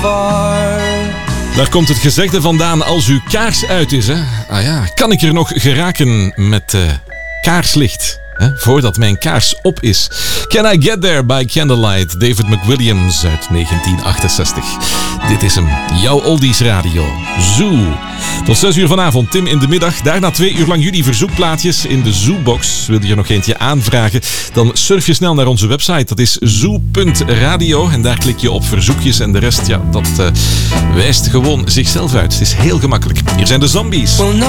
Daar komt het gezegde vandaan: als uw kaars uit is, hè? Ah ja, kan ik er nog geraken met kaarslicht? Voordat mijn kaars op is. Can I Get There by Candlelight, David McWilliams uit 1968. Dit is hem, jouw Oldies Radio, Zoo. Tot 6 uur vanavond, Tim in de middag. Daarna 2 uur lang jullie verzoekplaatjes in de Zoobox. Wil je er nog eentje aanvragen? Dan surf je snel naar onze website. Dat is zoo.radio. En daar klik je op verzoekjes. En de rest, ja, dat wijst gewoon zichzelf uit. Het is heel gemakkelijk. Hier zijn de Zombies. Well, no